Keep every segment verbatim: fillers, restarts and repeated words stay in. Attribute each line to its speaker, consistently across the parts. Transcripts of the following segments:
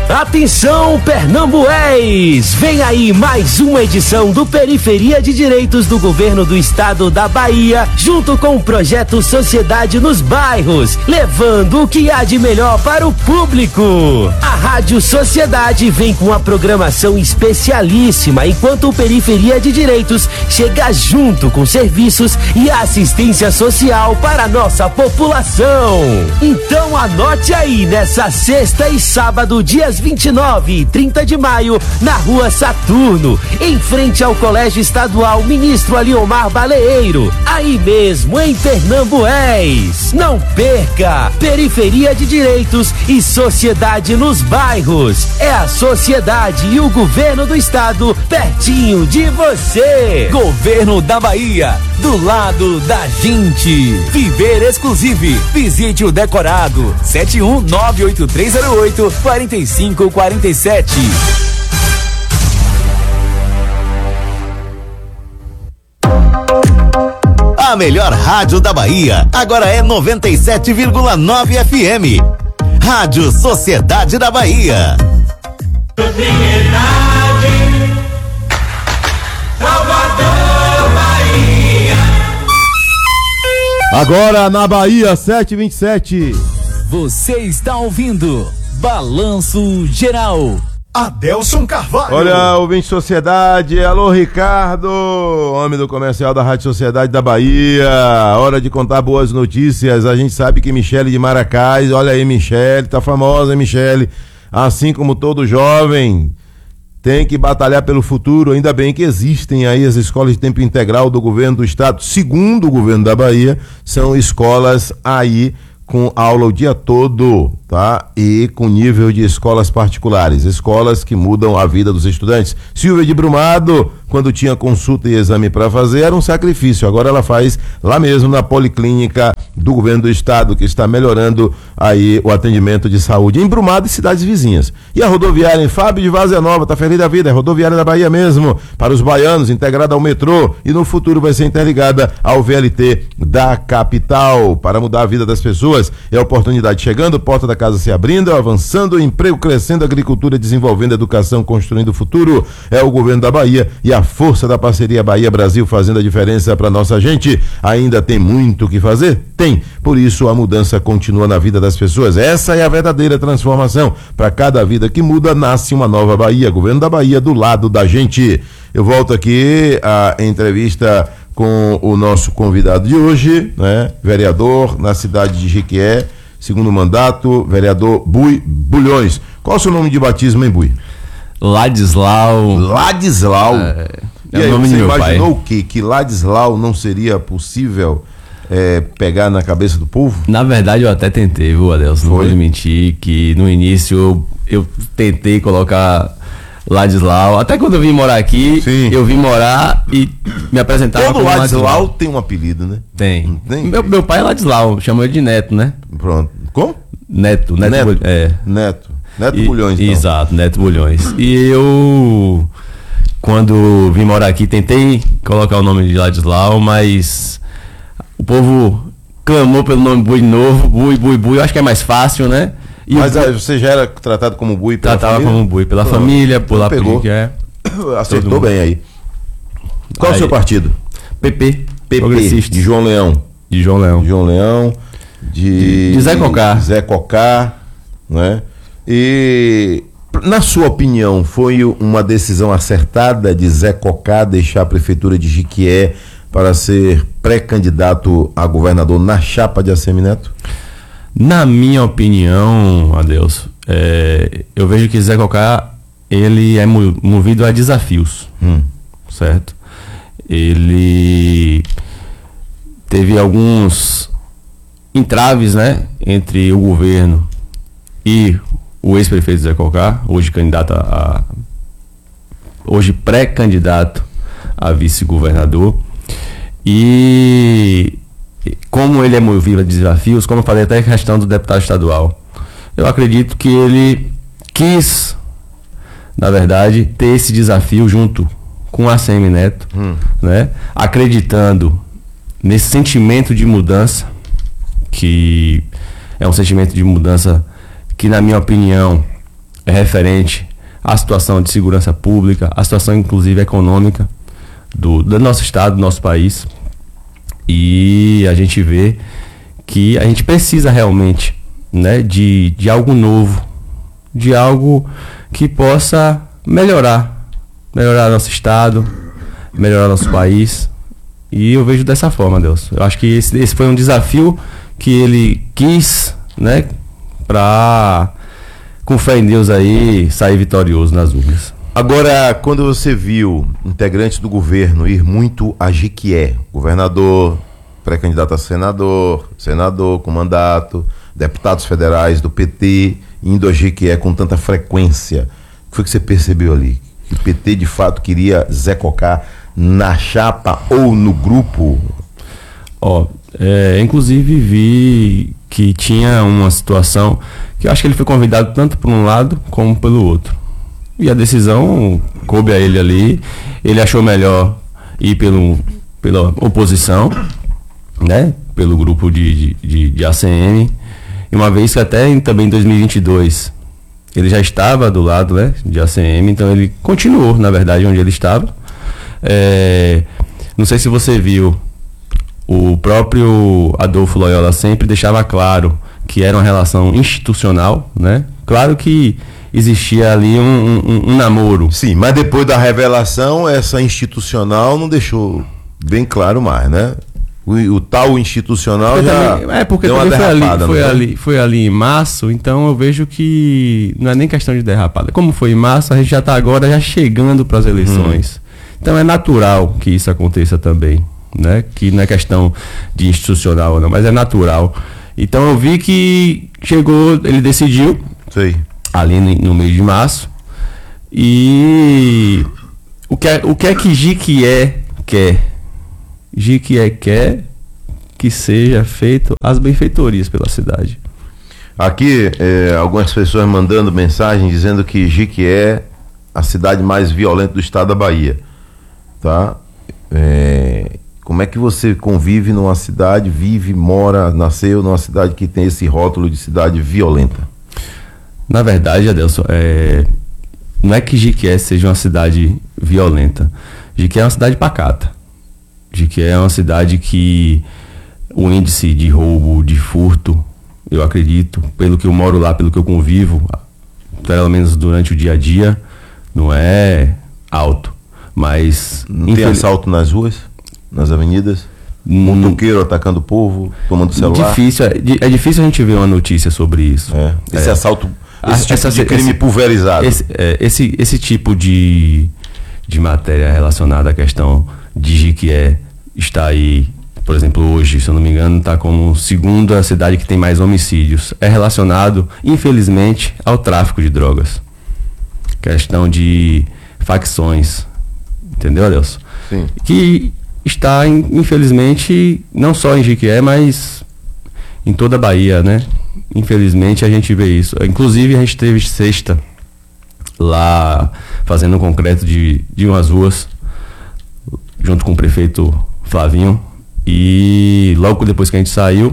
Speaker 1: Atenção, Pernambués! Vem aí mais uma edição do Periferia de Direitos do Governo do Estado da Bahia, junto com o projeto Sociedade nos Bairros, levando o que há de melhor para o público. A Rádio Sociedade vem com uma programação especialíssima, enquanto o Periferia de Direitos chega junto com serviços e assistência social para a nossa população. Então anote aí, nessa sexta e sábado, dias vinte e nove e trinta de maio, na Rua Saturno, em frente ao Colégio Estadual Ministro Aliomar Baleeiro, aí mesmo em Pernambués. Não perca! Periferia de Direitos e Sociedade nos Bairros. É a sociedade e o governo do estado pertinho de você.
Speaker 2: Governo da Bahia, do lado da gente. Viver Exclusive. Visite o decorado sete um nove oito três zero oito quatro cinco quatro sete.
Speaker 3: A melhor rádio da Bahia agora é noventa e sete vírgula nove F M. Rádio Sociedade da Bahia.
Speaker 4: Propriedade, Salvador, Bahia.
Speaker 5: Agora na Bahia, sete e vinte e sete.
Speaker 2: Você está ouvindo Balanço Geral.
Speaker 6: Adelson Carvalho.
Speaker 5: Olha, ouvinte Sociedade, alô Ricardo, homem do comercial da Rádio Sociedade da Bahia. Hora de contar boas notícias. A gente sabe que Michele de Maracás, olha aí Michele, tá famosa, hein, Michele? Assim como todo jovem, tem que batalhar pelo futuro. Ainda bem que existem aí as escolas de tempo integral do governo do estado, segundo o governo da Bahia, são escolas aí com aula o dia todo, tá? E com nível de escolas particulares, escolas que mudam a vida dos estudantes. Silvia de Brumado, quando tinha consulta e exame para fazer, era um sacrifício. Agora ela faz lá mesmo na Policlínica do Governo do Estado, que está melhorando aí o atendimento de saúde em Brumado e cidades vizinhas. E a rodoviária em Fábio de Várzea Nova, tá feliz da vida, é rodoviária da Bahia mesmo, para os baianos, integrada ao metrô, e no futuro vai ser interligada ao V L T da capital, para mudar a vida das pessoas. É a oportunidade chegando, porta da casa se abrindo, avançando, emprego crescendo, agricultura desenvolvendo, educação construindo o futuro. É o governo da Bahia e a força da parceria Bahia-Brasil fazendo a diferença para nossa gente. Ainda tem muito o que fazer? Tem. Por isso a mudança continua na vida das pessoas. Essa é a verdadeira transformação. Para cada vida que muda, nasce uma nova Bahia. Governo da Bahia do lado da gente. Eu volto aqui à entrevista com o nosso convidado de hoje, né? Vereador na cidade de Jequié, segundo mandato, vereador Bui Bulhões. Qual o seu nome de batismo, hein, Bui?
Speaker 7: Ladislau.
Speaker 5: Ladislau.
Speaker 7: É,
Speaker 5: e
Speaker 7: é
Speaker 5: aí,
Speaker 7: o nome
Speaker 5: você
Speaker 7: do meu
Speaker 5: imaginou
Speaker 7: pai.
Speaker 5: o quê? Que Ladislau não seria possível é, pegar na cabeça do povo?
Speaker 7: Na verdade, eu até tentei, viu, Adelson? Não vou lhe mentir, que no início eu, eu tentei colocar Ladislau. Até quando eu vim morar aqui,
Speaker 5: Sim.
Speaker 7: eu vim morar e me apresentava
Speaker 5: Todo
Speaker 7: como
Speaker 5: Ladislau,
Speaker 7: Ladislau.
Speaker 5: tem um apelido, né?
Speaker 7: Tem.
Speaker 5: Tem?
Speaker 7: Meu, meu pai é Ladislau, chamou ele de Neto, né?
Speaker 5: Pronto. Como?
Speaker 7: Neto, Neto.
Speaker 5: Neto.
Speaker 7: Bul- É.
Speaker 5: Neto. Neto
Speaker 7: E-
Speaker 5: Bulhões, então.
Speaker 7: Exato, Neto Bulhões. E eu, quando vim morar aqui, tentei colocar o nome de Ladislau, mas o povo clamou pelo nome Bui de novo, Bui, Bui, Bui. Eu acho que é mais fácil, né? E
Speaker 5: Mas
Speaker 7: o-
Speaker 5: ah, você já era tratado como Bui pela
Speaker 7: tratava
Speaker 5: família?
Speaker 7: como Bui pela
Speaker 5: Pronto.
Speaker 7: família, por lá
Speaker 5: Pegou.
Speaker 7: porque é.
Speaker 5: Acertou
Speaker 7: Todo mundo.
Speaker 5: bem aí. Qual o
Speaker 7: Aí-
Speaker 5: seu partido?
Speaker 7: P P,
Speaker 5: P P,
Speaker 7: Progressista.
Speaker 5: de João Leão.
Speaker 7: De João Leão.
Speaker 5: João Leão, de...
Speaker 7: De- de Zé Cocá.
Speaker 5: Zé Cocá, né? E, na sua opinião, foi uma decisão acertada de Zé Cocá deixar a prefeitura de Jequié para ser pré-candidato a governador na chapa de Assemineto?
Speaker 7: Na minha opinião, Adeus, é, eu vejo que Zé Cocá, ele é mo- movido a desafios,
Speaker 5: Hum.
Speaker 7: certo? Ele teve alguns entraves, né, entre o governo e o ex-prefeito Zé Cocá, hoje candidato a, a hoje pré-candidato a vice-governador. E como ele é movido a desafios, como eu falei até a questão do deputado estadual, eu acredito que ele quis, na verdade, ter esse desafio junto com a Assemineto,
Speaker 5: Hum.
Speaker 7: né? Acreditando nesse sentimento de mudança, que é um sentimento de mudança que, na minha opinião, é referente à situação de segurança pública, à situação inclusive econômica do, do nosso estado, do nosso país. E a gente vê que a gente precisa realmente, né, de, de algo novo, de algo que possa melhorar, melhorar nosso estado, melhorar nosso país. E eu vejo dessa forma, Deus. Eu acho que esse, esse foi um desafio que ele quis, né, para, com fé em Deus aí, sair vitorioso nas urnas.
Speaker 5: Agora, quando você viu integrantes do governo ir muito a Jequié, governador, pré-candidato a senador, senador com mandato, deputados federais do P T, indo a Jequié com tanta frequência, o que foi que você percebeu ali? Que o P T de fato queria Zé Cocá na chapa ou no grupo?
Speaker 7: Ó, é, inclusive vi que tinha uma situação que eu acho que ele foi convidado tanto por um lado como pelo outro. E a decisão coube a ele ali. Ele achou melhor ir pelo, pela oposição, né? Pelo grupo de, de, de A C M. E uma vez que até em, também em dois mil e vinte e dois ele já estava do lado, né, de A C M, então ele continuou, na verdade, onde ele estava. É, não sei se você viu, o próprio Adolfo Loyola sempre deixava claro que era uma relação institucional, né? Claro que existia ali um, um, um namoro.
Speaker 5: Sim, mas depois da revelação, essa institucional não deixou bem claro mais, né? O, o tal institucional
Speaker 7: porque
Speaker 5: já
Speaker 7: também, é porque
Speaker 5: deu uma
Speaker 7: também foi ali,
Speaker 5: derrapada,
Speaker 7: foi
Speaker 5: não
Speaker 7: ali, foi ali em março, então eu vejo que não é nem questão de derrapada. Como foi em março, a gente já está agora já chegando para as eleições. Hum. Então é natural que isso aconteça também, né? Que não é questão de institucional ou não, mas é natural. Então eu vi que chegou, ele decidiu.
Speaker 5: Sei.
Speaker 7: Ali no, no mês de março. E o que é, o que é que Jequié quer? Jequié quer que seja feito as benfeitorias pela cidade.
Speaker 5: Aqui, é, algumas pessoas mandando mensagem dizendo que Jequié é a cidade mais violenta do estado da Bahia. Tá? É, como é que você convive numa cidade, vive, mora, nasceu numa cidade que tem esse rótulo de cidade violenta?
Speaker 7: Na verdade, Adelson, é, não é que Jequié seja uma cidade violenta. Jequié é uma cidade pacata. Jequié é uma cidade que o índice de roubo, de furto, eu acredito, pelo que eu moro lá, pelo que eu convivo, pelo menos durante o dia a dia, não é alto. Mas
Speaker 5: não tem assalto nas ruas, nas avenidas? Motoqueiro atacando o povo, tomando celular?
Speaker 7: Difícil, é, é difícil a gente ver uma notícia sobre isso.
Speaker 5: É, esse
Speaker 7: é.
Speaker 5: assalto, esse tipo
Speaker 7: Essa,
Speaker 5: de crime
Speaker 7: esse,
Speaker 5: pulverizado.
Speaker 7: Esse, é, esse, esse tipo de, de matéria relacionada à questão de Jequié está aí, por exemplo, hoje, se eu não me engano, está como segunda cidade que tem mais homicídios. É relacionado, infelizmente, ao tráfico de drogas. Questão de facções. Entendeu, Adelson?
Speaker 5: Sim. Que
Speaker 7: está, infelizmente, não só em Jequié, mas em toda a Bahia, né? Infelizmente a gente vê isso. Inclusive a gente teve sexta lá fazendo um concreto de, de umas ruas junto com o prefeito Flavinho, e logo depois que a gente saiu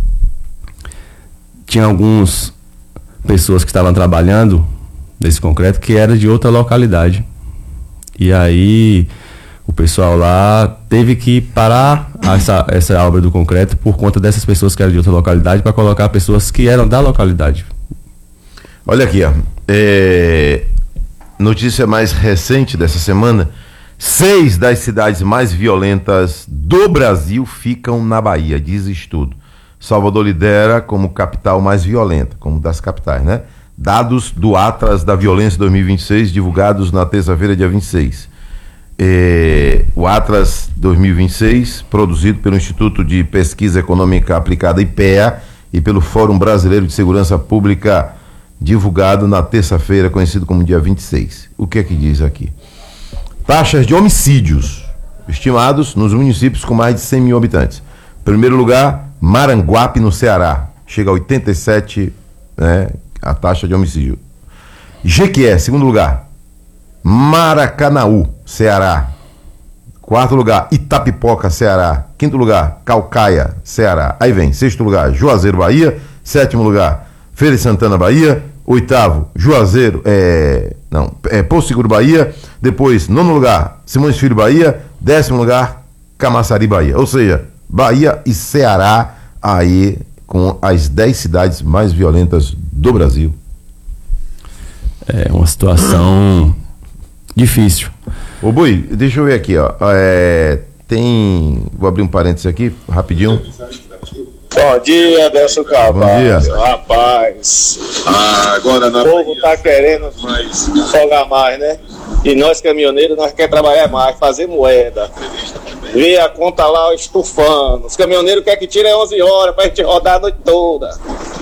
Speaker 7: tinha algumas pessoas que estavam trabalhando nesse concreto que era de outra localidade, e aí o pessoal lá teve que parar essa, essa obra do concreto por conta dessas pessoas que eram de outra localidade para colocar pessoas que eram da localidade.
Speaker 5: Olha aqui, ó. É... Notícia mais recente dessa semana: seis das cidades mais violentas do Brasil ficam na Bahia, diz estudo. Salvador lidera como capital mais violenta, como das capitais, né? Dados do Atlas da Violência dois mil e vinte e seis, divulgados na terça-feira, dia vinte e seis. É, o Atlas dois mil e vinte e seis, produzido pelo Instituto de Pesquisa Econômica Aplicada, I P E A, e pelo Fórum Brasileiro de Segurança Pública, divulgado na terça-feira, conhecido como dia vinte e seis. O que é que diz aqui? Taxas de homicídios estimados nos municípios com mais de cem mil habitantes. Primeiro lugar, Maranguape, no Ceará. Chega a oitenta e sete, né, a taxa de homicídio. Jequié, segundo lugar. Maracanaú, Ceará. Quarto lugar, Itapipoca, Ceará. Quinto lugar, Calcaia, Ceará. Aí vem, sexto lugar, Juazeiro, Bahia. Sétimo lugar, Feira de Santana, Bahia. Oitavo, Juazeiro, é, não, é Porto Seguro Bahia. Depois, nono lugar, Simões Filho Bahia. Décimo lugar, Camaçari Bahia. Ou seja, Bahia e Ceará aí com as dez cidades mais violentas do Brasil.
Speaker 7: É uma situação difícil.
Speaker 5: Ô Bui, deixa eu ver aqui, ó. É, tem. Vou abrir um parênteses aqui, rapidinho.
Speaker 8: Bom dia, Adelson Carvalho.
Speaker 5: Bom dia.
Speaker 8: Rapaz, agora o povo tá querendo folgar mais, né? E nós caminhoneiros, nós queremos trabalhar mais, fazer moeda. Ver a conta lá estufando. Os caminhoneiros querem que tire onze horas pra gente rodar a noite toda.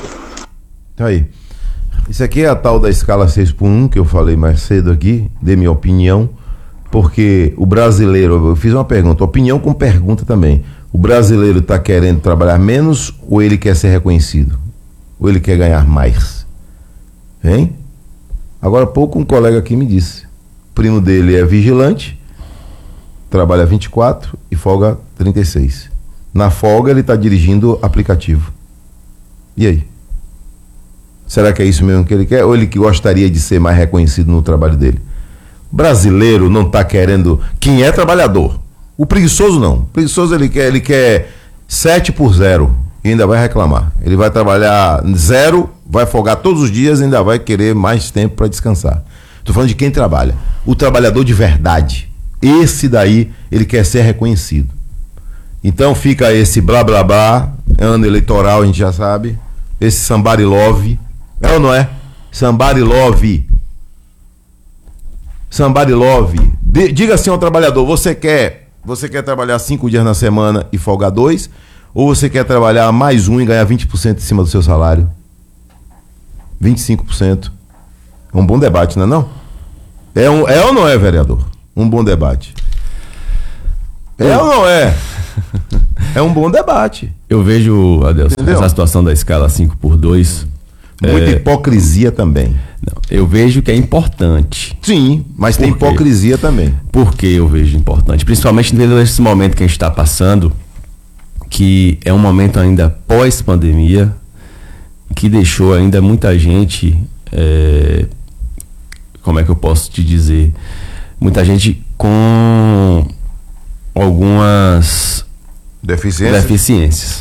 Speaker 5: Aí. Isso aqui é a tal da escala seis por um que eu falei mais cedo aqui, dei minha opinião, porque o brasileiro, eu fiz uma pergunta, opinião com pergunta também. O brasileiro está querendo trabalhar menos ou ele quer ser reconhecido? Ou ele quer ganhar mais? Hein? Agora há pouco um colega aqui me disse, o primo dele é vigilante, trabalha vinte e quatro e folga trinta e seis. Na folga ele está dirigindo aplicativo. E aí? Será que é isso mesmo que ele quer? Ou ele que gostaria de ser mais reconhecido no trabalho dele? O brasileiro não está querendo... Quem é trabalhador? O preguiçoso não. O preguiçoso ele quer, ele quer sete por zero e ainda vai reclamar. Ele vai trabalhar zero, vai folgar todos os dias e ainda vai querer mais tempo para descansar. Estou falando de quem trabalha. O trabalhador de verdade. Esse daí, ele quer ser reconhecido. Então fica esse blá blá blá, ano eleitoral a gente já sabe, esse somebody love... É ou não é? Somebody love. Somebody love. De, diga assim ao trabalhador, você quer, você quer trabalhar cinco dias na semana e folgar dois? Ou você quer trabalhar mais um e ganhar vinte por cento em cima do seu salário? vinte e cinco por cento. É um bom debate, não é não? É, um, é ou não é, vereador? Um bom debate. É ou não é? É um bom debate.
Speaker 7: Eu vejo, Adelson, essa situação da escala cinco por dois...
Speaker 5: Muita
Speaker 7: é...
Speaker 5: hipocrisia também.
Speaker 7: Não, eu vejo que é importante.
Speaker 5: Sim, mas
Speaker 7: Por
Speaker 5: tem
Speaker 7: quê?
Speaker 5: hipocrisia também.
Speaker 7: Por que eu vejo importante? Principalmente nesse momento que a gente está passando, que é um momento ainda pós-pandemia, que deixou ainda muita gente, é... como é que eu posso te dizer? Muita gente com algumas
Speaker 5: deficiências.
Speaker 7: deficiências.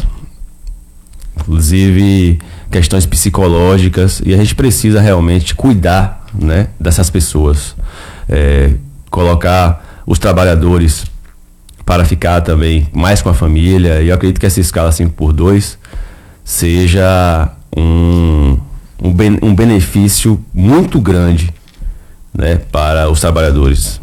Speaker 7: Inclusive questões psicológicas, e a gente precisa realmente cuidar, né, dessas pessoas, é, colocar os trabalhadores para ficar também mais com a família, e eu acredito que essa escala cinco por dois seja um, um, ben, um benefício muito grande, né, para os trabalhadores.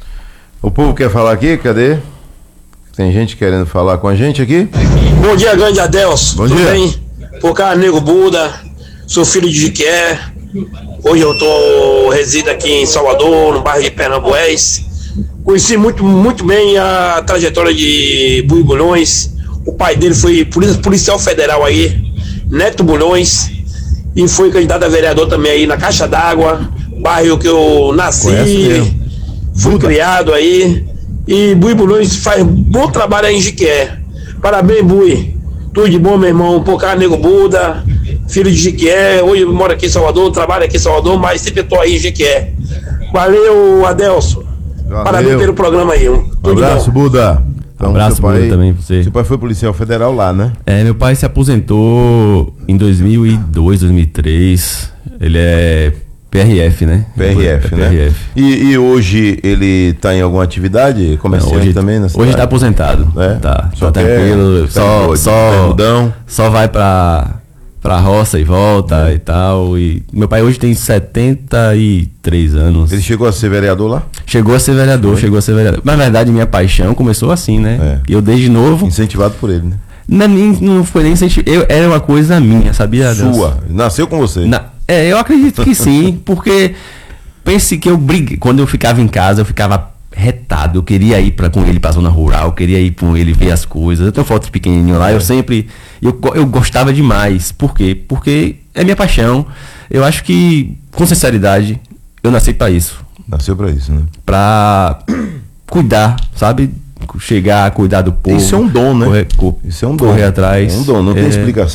Speaker 5: O povo quer falar aqui, cadê? Tem gente querendo falar com a gente aqui?
Speaker 9: Bom dia, grande Adelson.
Speaker 5: Bom
Speaker 9: Tudo
Speaker 5: dia.
Speaker 9: bem? Por cá, Nego Buda, sou filho de Jiquié. Hoje eu tô resido aqui em Salvador, no bairro de Pernambués. Conheci muito, muito bem a trajetória de Bui Bulhões. O pai dele foi policial federal aí, Neto Bulhões, e foi candidato a vereador também aí na Caixa d'Água, bairro que eu nasci, fui
Speaker 5: Buda.
Speaker 9: criado aí. E Bui Bulhões faz bom trabalho aí em Jiquié. Parabéns, Bui. Tudo de bom, meu irmão. Por cá, Nego Buda, filho de Jiquié. Hoje eu moro aqui em Salvador, trabalho aqui em Salvador, mas sempre estou aí em Jiquié. Valeu, Adelson.
Speaker 5: Valeu.
Speaker 9: Parabéns pelo programa aí.
Speaker 5: Um
Speaker 9: Tudo de
Speaker 5: abraço,
Speaker 9: bom.
Speaker 5: Buda. Então,
Speaker 7: Um abraço,
Speaker 5: seu pai,
Speaker 7: Buda, também pra você.
Speaker 5: Seu pai foi policial federal lá, né?
Speaker 7: É, meu pai se aposentou em dois mil e dois, dois mil e três. Ele é P R F, né?
Speaker 5: P R F,
Speaker 7: é
Speaker 5: né?
Speaker 7: P R F.
Speaker 5: E, e hoje ele tá em alguma atividade comerciante
Speaker 7: Não, hoje,
Speaker 5: também? Na
Speaker 7: hoje
Speaker 5: cidade?
Speaker 7: tá aposentado.
Speaker 5: É?
Speaker 7: Tá,
Speaker 5: Só
Speaker 7: tá
Speaker 5: quer-
Speaker 7: tranquilo.
Speaker 5: tá
Speaker 7: Só,
Speaker 5: de
Speaker 7: só,
Speaker 5: bermudão.
Speaker 7: só vai pra, pra roça e volta e tal. E meu pai hoje tem setenta e três anos.
Speaker 5: Ele chegou a ser vereador lá?
Speaker 7: Chegou a ser vereador, chegou a ser vereador. Mas, na verdade, minha paixão começou assim, né?
Speaker 5: É.
Speaker 7: E eu desde novo.
Speaker 5: Incentivado por ele, né?
Speaker 7: Não, não foi nem incentivo. Eu, era uma coisa minha, sabia? Adelson?
Speaker 5: Sua. Nasceu com você.
Speaker 7: Na- é, eu acredito que sim, porque pense que eu briguei. Quando eu ficava em casa, eu ficava retado. Eu queria ir pra, com ele pra zona rural, eu queria ir com ele ver as coisas. Eu tenho fotos pequenininho lá, eu sempre. Eu, go- eu gostava demais. Por quê? Porque é minha paixão. Eu acho que, com sinceridade, eu nasci pra isso.
Speaker 5: Nasceu pra isso, né?
Speaker 7: Pra cuidar, sabe? Chegar, cuidar do povo.
Speaker 5: Isso é um dom, né?
Speaker 7: Correr, co-
Speaker 5: Isso é um dom.
Speaker 7: correr atrás.
Speaker 5: É um dom, não tem
Speaker 7: É,
Speaker 5: explicação.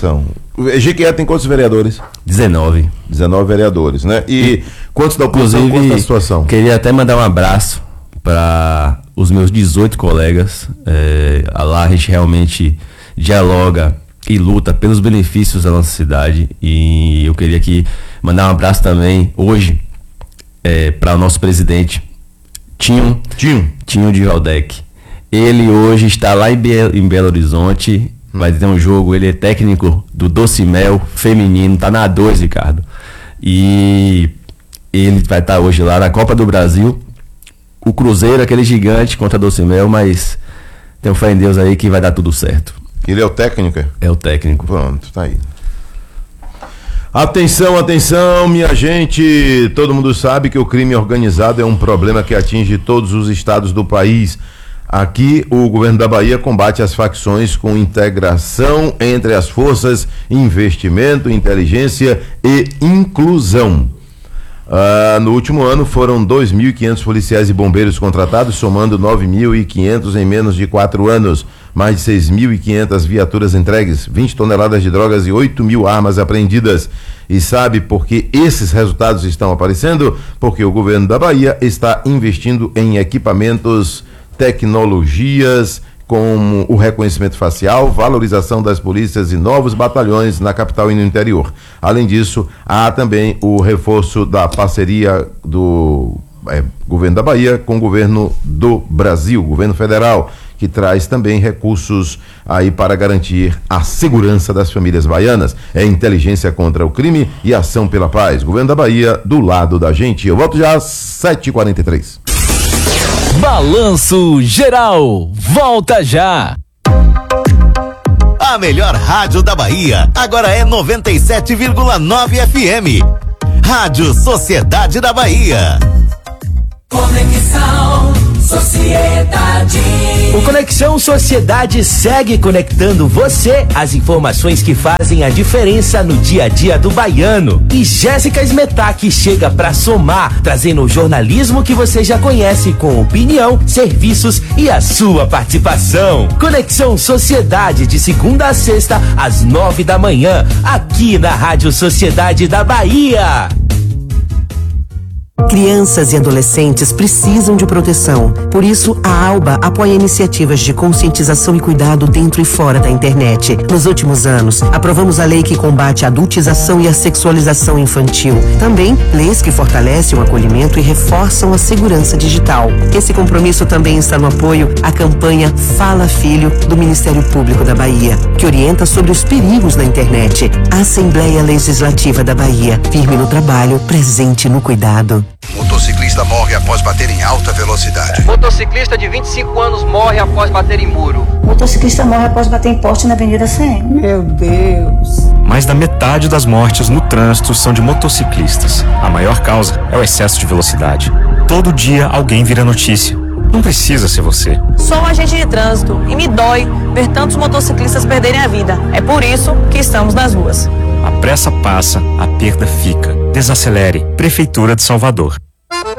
Speaker 5: Jequié tem quantos vereadores?
Speaker 7: dezenove.
Speaker 5: dezenove vereadores, né? E quantos da oposição,
Speaker 7: Inclusive,
Speaker 5: quantos da situação?
Speaker 7: Queria até mandar um abraço para os meus dezoito colegas. É, lá a gente realmente dialoga e luta pelos benefícios da nossa cidade. E eu queria aqui mandar um abraço também hoje é, para o nosso presidente Tinho,
Speaker 5: Tinho.
Speaker 7: Tinho de Valdec. Ele hoje está lá em, Be- em Belo Horizonte. Vai ter um jogo, ele é técnico do Doce Mel feminino, tá na dois, Ricardo. E ele vai estar hoje lá na Copa do Brasil. O Cruzeiro, aquele gigante contra Doce Mel, mas tenho fé em Deus aí que vai dar tudo certo.
Speaker 5: Ele é o técnico?
Speaker 7: É o técnico.
Speaker 5: Pronto, tá aí. Atenção, atenção, minha gente. Todo mundo sabe que o crime organizado é um problema que atinge todos os estados do país. Aqui, o governo da Bahia combate as facções com integração entre as forças, investimento, inteligência e inclusão. Ah, no último ano foram dois mil e quinhentos policiais e bombeiros contratados, somando nove mil e quinhentos em menos de quatro anos. Mais de seis mil e quinhentas viaturas entregues, vinte toneladas de drogas e oito mil armas apreendidas. E sabe por que esses resultados estão aparecendo? Porque o governo da Bahia está investindo em equipamentos, tecnologias, como o reconhecimento facial, valorização das polícias e novos batalhões na capital e no interior. Além disso, há também o reforço da parceria do é, governo da Bahia com o governo do Brasil, governo federal, que traz também recursos aí para garantir a segurança das famílias baianas. É inteligência contra o crime e ação pela paz. Governo da Bahia, do lado da gente. Eu volto já às sete e quarenta e três.
Speaker 2: Balanço Geral, volta já.
Speaker 3: A melhor rádio da Bahia agora é noventa e sete vírgula nove F M. Rádio Sociedade da Bahia.
Speaker 4: Conexão Sociedade.
Speaker 1: O Conexão Sociedade segue conectando você às informações que fazem a diferença no dia a dia do baiano. E Jéssica Smetak chega para somar, trazendo o jornalismo que você já conhece, com opinião, serviços e a sua participação. Conexão Sociedade, de segunda a sexta, às nove da manhã, aqui na Rádio Sociedade da Bahia.
Speaker 10: Crianças e adolescentes precisam de proteção. Por isso, a ALBA apoia iniciativas de conscientização e cuidado dentro e fora da internet. Nos últimos anos, aprovamos a lei que combate a adultização e a sexualização infantil. Também, leis que fortalecem o acolhimento e reforçam a segurança digital. Esse compromisso também está no apoio à campanha Fala Filho, do Ministério Público da Bahia, que orienta sobre os perigos na internet. A Assembleia Legislativa da Bahia, firme no trabalho, presente no cuidado.
Speaker 11: Motociclista morre após bater em alta velocidade.
Speaker 12: Motociclista de vinte e cinco anos morre após bater em muro.
Speaker 13: Motociclista morre após bater em poste na Avenida C M. Meu Deus.
Speaker 14: Mais da metade das mortes no trânsito são de motociclistas. A maior causa é o excesso de velocidade. Todo dia alguém vira notícia. Não precisa ser você.
Speaker 15: Sou um agente de trânsito e me dói ver tantos motociclistas perderem a vida. É por isso que estamos nas ruas.
Speaker 14: A pressa passa, a perda fica. Desacelere. Prefeitura de Salvador.